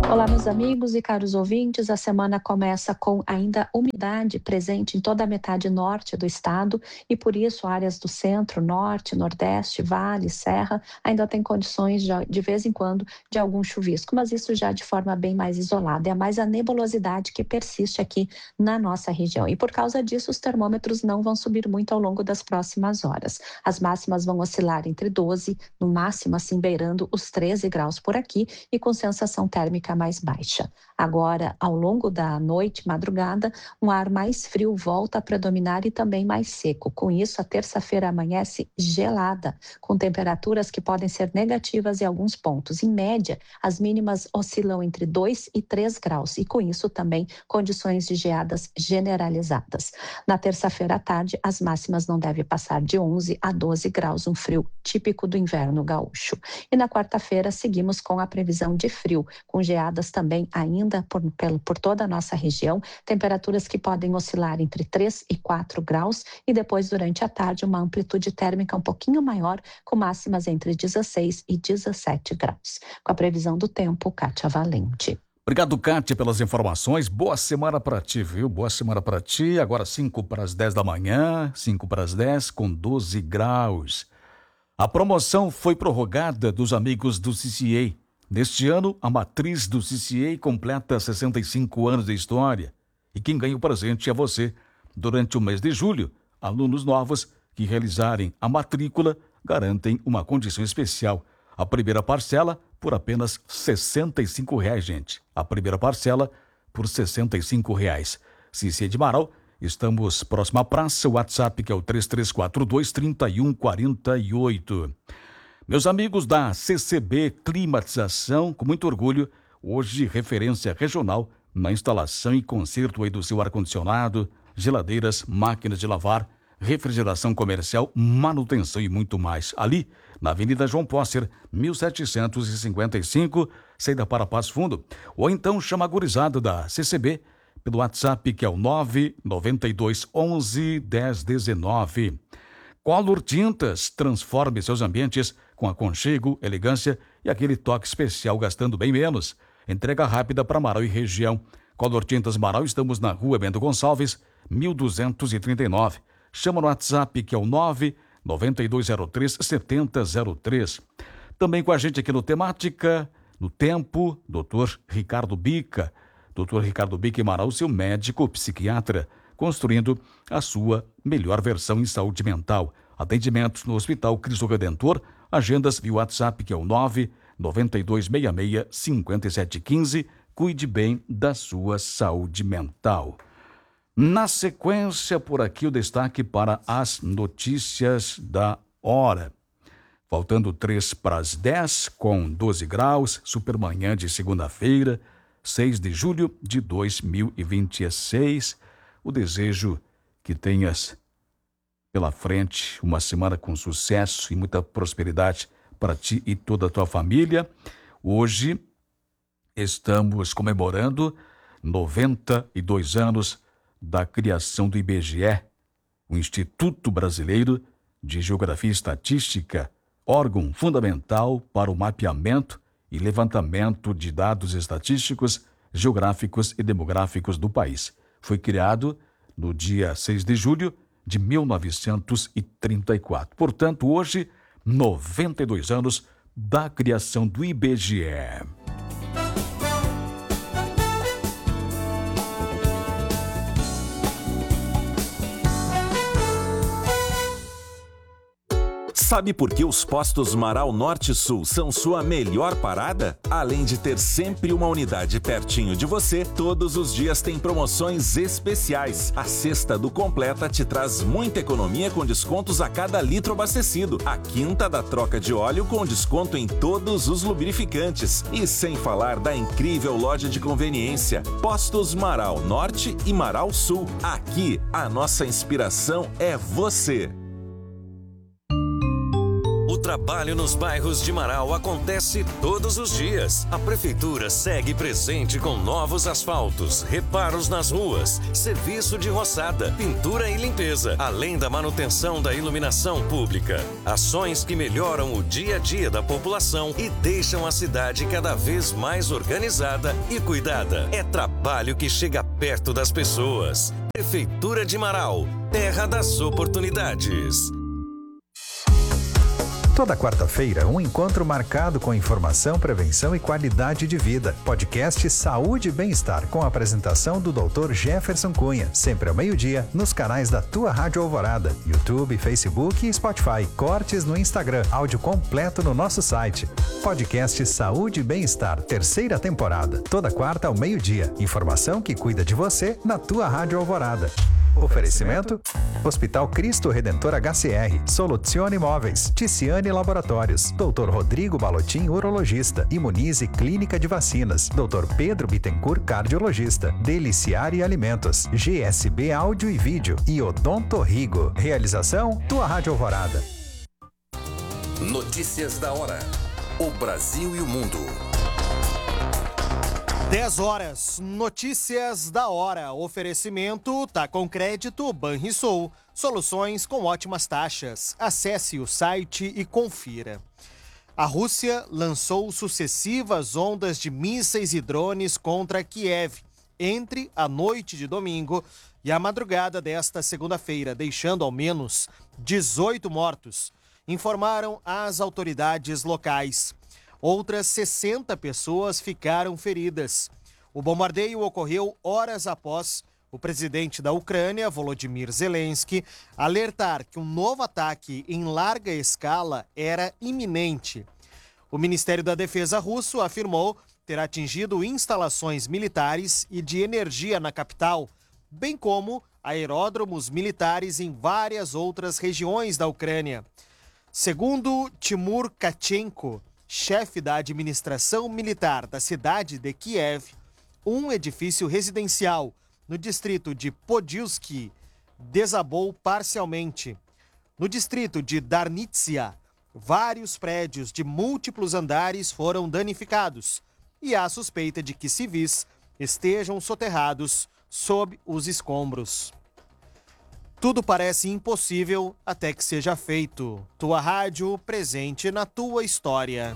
Olá, meus amigos e caros ouvintes. A semana começa com ainda umidade presente em toda a metade norte do estado e, por isso, áreas do centro, norte, nordeste, vale, serra, ainda tem condições de vez em quando de algum chuvisco, mas isso já de forma bem mais isolada. É mais a nebulosidade que persiste aqui na nossa região e, por causa disso, os termômetros não vão subir muito ao longo das próximas horas. As máximas vão oscilar entre 12, no máximo assim beirando os 13 graus por aqui e com sensação térmica mais baixa. Agora, ao longo da noite, madrugada, um ar mais frio volta a predominar e também mais seco. Com isso, a terça-feira amanhece gelada, com temperaturas que podem ser negativas em alguns pontos. Em média, as mínimas oscilam entre 2 e 3 graus e, com isso, também condições de geadas generalizadas. Na terça-feira à tarde, as máximas não devem passar de 11 a 12 graus, um frio típico do inverno gaúcho. E na quarta-feira, seguimos com a previsão de frio, com geadas também ainda por toda a nossa região, temperaturas que podem oscilar entre 3 e 4 graus e depois, durante a tarde, uma amplitude térmica um pouquinho maior, com máximas entre 16 e 17 graus. Com a previsão do tempo, Kátia Valente. Obrigado, Kátia, pelas informações. Boa semana para ti, viu? Boa semana para ti. Agora 5 para as 10 da manhã, 5 para as 10, com 12 graus. A promoção foi prorrogada dos amigos do CCA. Neste ano, a matriz do CCA completa 65 anos de história. E quem ganha o presente é você. Durante o mês de julho, alunos novos que realizarem a matrícula garantem uma condição especial. A primeira parcela por apenas R$ 65, gente. A primeira parcela por R$ 65. CCA de Marau, estamos próximo à praça. O WhatsApp que é o 3342-3148. Meus amigos da CCB Climatização, com muito orgulho, hoje referência regional na instalação e conserto aí do seu ar-condicionado, geladeiras, máquinas de lavar, refrigeração comercial, manutenção e muito mais. Ali, na Avenida João Pósser, 1755, saída para Passo Fundo. Ou então chama a gurizada da CCB pelo WhatsApp que é o 992 11 1019. Color Tintas, transforme seus ambientes com aconchego, elegância e aquele toque especial, gastando bem menos. Entrega rápida para Marau e região. Color Tintas Marau, estamos na Rua Bento Gonçalves, 1239. Chama no WhatsApp que é o 99203-7003. Também com a gente aqui no Temática, no Tempo, Dr. Ricardo Bica. Dr. Ricardo Bica em Marau, seu médico psiquiatra, construindo a sua melhor versão em saúde mental. Atendimentos no Hospital Cristo Redentor, agendas via WhatsApp que é o 99266-5715. Cuide bem da sua saúde mental. Na sequência, por aqui o destaque para as notícias da hora. Faltando 3 para as 10, com 12 graus, supermanhã de segunda-feira, 6 de julho de 2026. O desejo que tenhas pela frente uma semana com sucesso e muita prosperidade para ti e toda a tua família. Hoje estamos comemorando 92 anos da criação do IBGE, o Instituto Brasileiro de Geografia e Estatística, órgão fundamental para o mapeamento e levantamento de dados estatísticos, geográficos e demográficos do país. Foi criado no dia 6 de julho de 1934. Portanto, hoje, 92 anos da criação do IBGE. Sabe por que os postos Marau Norte e Sul são sua melhor parada? Além de ter sempre uma unidade pertinho de você, todos os dias tem promoções especiais. A cesta do Completa te traz muita economia com descontos a cada litro abastecido. A quinta da troca de óleo com desconto em todos os lubrificantes. E sem falar da incrível loja de conveniência. Postos Marau Norte e Marau Sul. Aqui, a nossa inspiração é você. trabalho nos bairros de Marau acontece todos os dias. A Prefeitura segue presente com novos asfaltos, reparos nas ruas, serviço de roçada, pintura e limpeza, além da manutenção da iluminação pública. Ações que melhoram o dia a dia da população e deixam a cidade cada vez mais organizada e cuidada. É trabalho que chega perto das pessoas. Prefeitura de Marau, terra das oportunidades. Toda quarta-feira, um encontro marcado com informação, prevenção e qualidade de vida. Podcast Saúde e Bem-Estar, com a apresentação do Dr. Jefferson Cunha. Sempre ao meio-dia, nos canais da Tua Rádio Alvorada, YouTube, Facebook e Spotify. Cortes no Instagram, áudio completo no nosso site. Podcast Saúde e Bem-Estar, 3ª temporada. Toda quarta ao meio-dia. Informação que cuida de você na Tua Rádio Alvorada. Oferecimento: Hospital Cristo Redentor HCR, Soluzione Imóveis, Ticiane Laboratórios, Dr. Rodrigo Balotin, urologista, Imunize Clínica de Vacinas, Dr. Pedro Bittencourt, cardiologista, Deliciare Alimentos, GSB Áudio e Vídeo e Odonto Rigo. Realização: Tua Rádio Alvorada. Notícias da hora. O Brasil e o mundo. 10 horas, notícias da hora. Oferecimento Tá com Crédito Banrisul. Soluções com ótimas taxas. Acesse o site e confira. A Rússia lançou sucessivas ondas de mísseis e drones contra Kiev entre a noite de domingo e a madrugada desta segunda-feira, deixando ao menos 18 mortos, informaram as autoridades locais. Outras 60 pessoas ficaram feridas. O bombardeio ocorreu horas após o presidente da Ucrânia, Volodymyr Zelensky, alertar que um novo ataque em larga escala era iminente. O Ministério da Defesa russo afirmou ter atingido instalações militares e de energia na capital, bem como aeródromos militares em várias outras regiões da Ucrânia. Segundo Timur Kachenko, chefe da administração militar da cidade de Kiev, um edifício residencial no distrito de Podilsky desabou parcialmente. No distrito de Darnitsia, vários prédios de múltiplos andares foram danificados e há suspeita de que civis estejam soterrados sob os escombros. Tudo parece impossível até que seja feito. Tua Rádio, presente na tua história.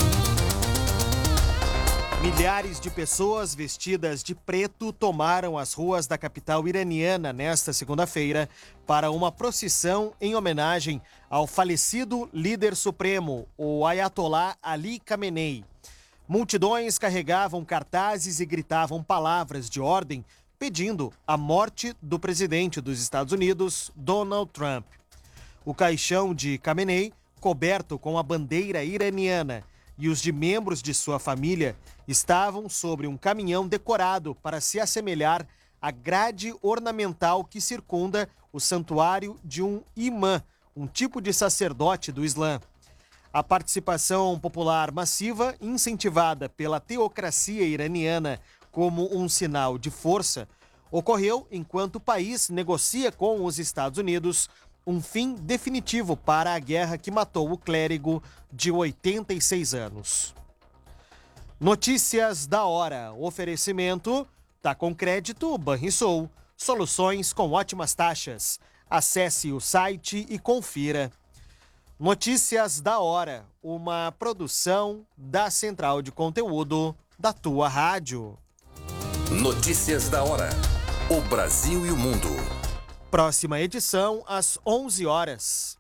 Milhares de pessoas vestidas de preto tomaram as ruas da capital iraniana nesta segunda-feira para uma procissão em homenagem ao falecido líder supremo, o Ayatollah Ali Khamenei. Multidões carregavam cartazes e gritavam palavras de ordem pedindo a morte do presidente dos Estados Unidos, Donald Trump. O caixão de Khamenei, coberto com a bandeira iraniana, e os de membros de sua família estavam sobre um caminhão decorado para se assemelhar à grade ornamental que circunda o santuário de um imã, um tipo de sacerdote do Islã. A participação popular massiva, incentivada pela teocracia iraniana como um sinal de força, ocorreu enquanto o país negocia com os Estados Unidos um fim definitivo para a guerra que matou o clérigo de 86 anos. Notícias da hora. Oferecimento Tá com Crédito Banrisul. Soluções com ótimas taxas. Acesse o site e confira. Notícias da hora. Uma produção da Central de Conteúdo da Tua Rádio. Notícias da hora. O Brasil e o mundo. Próxima edição às 11 horas.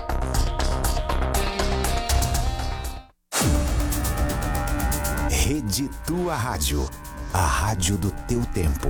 Rede Tua Rádio. A rádio do teu tempo.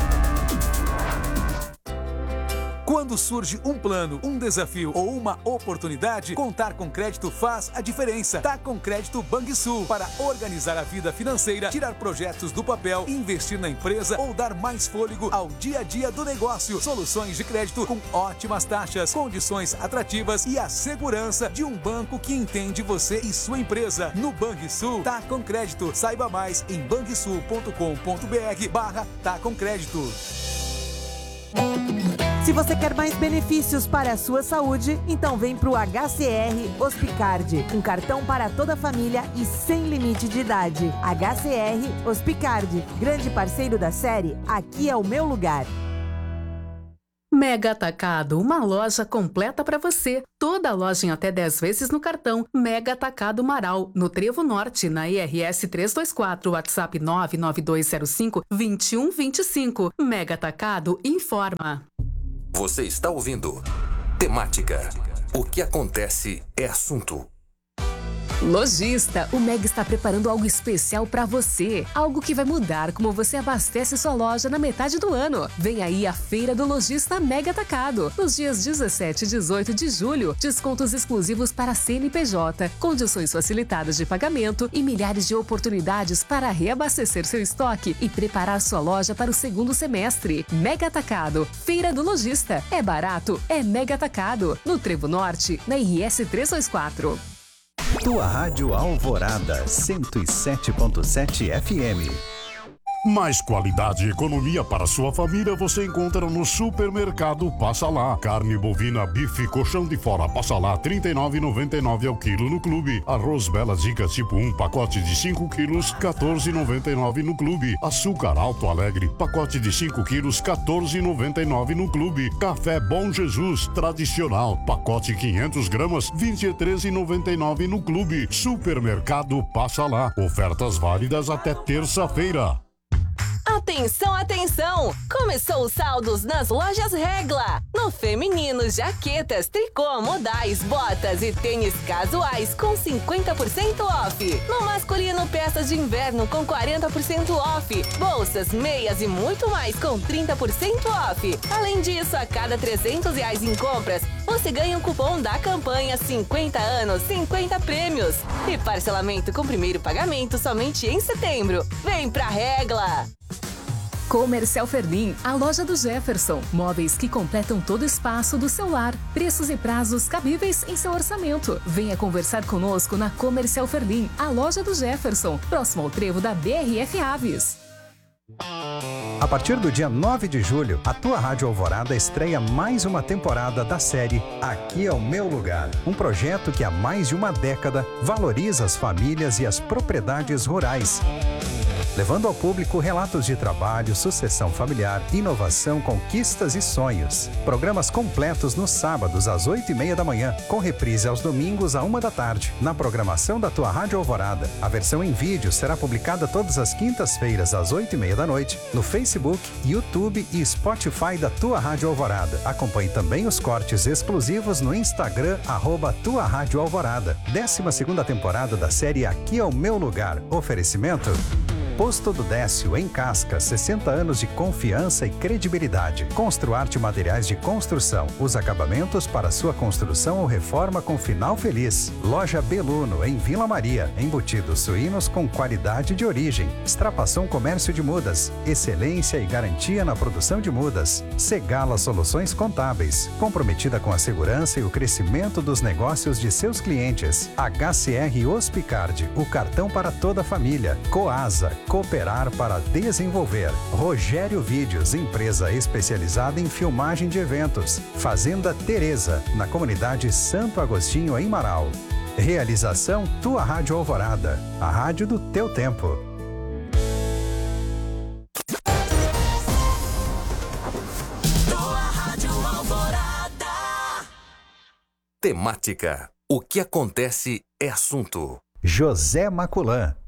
Quando surge um plano, um desafio ou uma oportunidade, contar com crédito faz a diferença. Tá com Crédito Banrisul para organizar a vida financeira, tirar projetos do papel, investir na empresa ou dar mais fôlego ao dia a dia do negócio. Soluções de crédito com ótimas taxas, condições atrativas e a segurança de um banco que entende você e sua empresa. No Banrisul, Tá com Crédito. Saiba mais em banrisul.com.br/Tá com Crédito. Se você quer mais benefícios para a sua saúde, então vem para o HCR Hospicard, um cartão para toda a família e sem limite de idade. HCR Hospicard, grande parceiro da série Aqui é o Meu Lugar. Mega Atacado, uma loja completa para você. Toda loja em até 10 vezes no cartão. Mega Atacado Marau, no Trevo Norte, na IRS 324, WhatsApp 99205-2125. Mega Atacado informa. Você está ouvindo Temática. O que acontece é assunto. Lojista, o Mega está preparando algo especial para você. Algo que vai mudar como você abastece sua loja na metade do ano. Vem aí a Feira do Lojista Mega Atacado. Nos dias 17 e 18 de julho, descontos exclusivos para CNPJ, condições facilitadas de pagamento e milhares de oportunidades para reabastecer seu estoque e preparar sua loja para o segundo semestre. Mega Atacado, Feira do Lojista. É barato, é Mega Atacado. No Trevo Norte, na RS 324. Tua Rádio Alvorada, 107.7 FM. Mais qualidade e economia para sua família você encontra no Supermercado Passa Lá. Carne bovina, bife, colchão de fora, Passa Lá, R$ 39,99 ao quilo no clube. Arroz Bela Zica tipo 1, pacote de 5 quilos, R$ 14,99 no clube. Açúcar Alto Alegre, pacote de 5 quilos, R$ 14,99 no clube. Café Bom Jesus, tradicional, pacote 500 gramas, R$ 23,99 no clube. Supermercado Passa Lá. Ofertas válidas até terça-feira. Atenção, atenção! Começou os saldos nas lojas Regla. No feminino, jaquetas, tricô, modais, botas e tênis casuais com 50% off. No masculino, peças de inverno com 40% off. Bolsas, meias e muito mais com 30% off. Além disso, a cada R$300 em compras, você ganha um cupom da campanha 50 anos, 50 prêmios. E parcelamento com primeiro pagamento somente em setembro. Vem pra Regla! Comercial Ferlim, a loja do Jefferson. Móveis que completam todo o espaço do seu lar. Preços e prazos cabíveis em seu orçamento. Venha conversar conosco na Comercial Ferlim, a loja do Jefferson, próximo ao trevo da BRF Aves. A partir do dia 9 de julho, a Tua Rádio Alvorada estreia mais uma temporada da série Aqui é o Meu Lugar. Um projeto que há mais de uma década valoriza as famílias e as propriedades rurais, levando ao público relatos de trabalho, sucessão familiar, inovação, conquistas e sonhos. Programas completos nos sábados às 8h30 da manhã, com reprise aos domingos à 1 da tarde, na programação da Tua Rádio Alvorada. A versão em vídeo será publicada todas as quintas-feiras às 8h30 da noite, no Facebook, YouTube e Spotify da Tua Rádio Alvorada. Acompanhe também os cortes exclusivos no Instagram, @Tua Rádio Alvorada. 12ª temporada da série Aqui é o Meu Lugar. Oferecimento Posto do Décio, em Casca, 60 anos de confiança e credibilidade. Construarte Materiais de Construção, os acabamentos para sua construção ou reforma com final feliz. Loja Beluno, em Vila Maria, embutidos suínos com qualidade de origem. Extrapação Comércio de Mudas, excelência e garantia na produção de mudas. Segala Soluções Contábeis, comprometida com a segurança e o crescimento dos negócios de seus clientes. HCR Hospicard, o cartão para toda a família. Coasa, cooperar para desenvolver. Rogério Vídeos, empresa especializada em filmagem de eventos. Fazenda Teresa, na comunidade Santo Agostinho, em Marau. Realização Tua Rádio Alvorada, a rádio do teu tempo. Tua Rádio Alvorada. Temática. O que acontece é assunto. José Maculan.